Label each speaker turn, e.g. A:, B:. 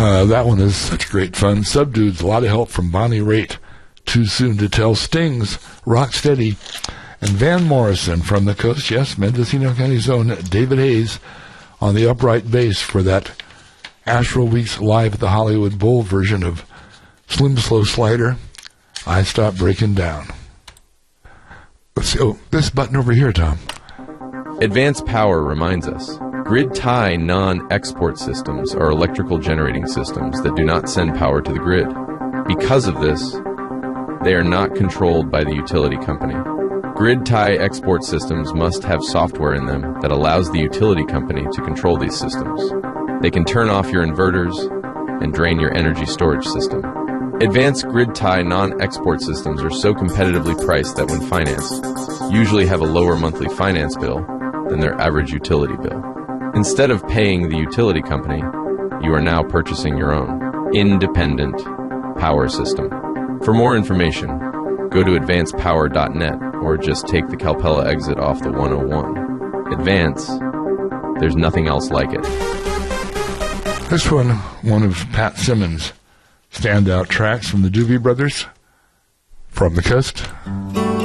A: That one is such great fun. Subdudes, a lot of help from Bonnie Raitt. Too Soon to Tell, Stings, Rocksteady, and Van Morrison from the coast. Yes, Mendocino County's own David Hayes on the upright bass for that Astral Weeks Live at the Hollywood Bowl version of Slim Slow Slider, I Stop Breaking Down. Let's see. Oh, this button over here, Tom.
B: Advanced Power reminds us, grid tie non-export systems are electrical generating systems that do not send power to the grid. Because of this, they are not controlled by the utility company. Grid tie export systems must have software in them that allows the utility company to control these systems. They can turn off your inverters and drain your energy storage system. Advanced grid tie non-export systems are so competitively priced that when financed, usually have a lower monthly finance bill than their average utility bill. Instead of paying the utility company, you are now purchasing your own independent power system. For more information, go to advancedpower.net or just take the Calpella exit off the 101. Advance, there's nothing else like it.
A: This one of Pat Simmons' standout tracks from the Doobie Brothers, From the Coast.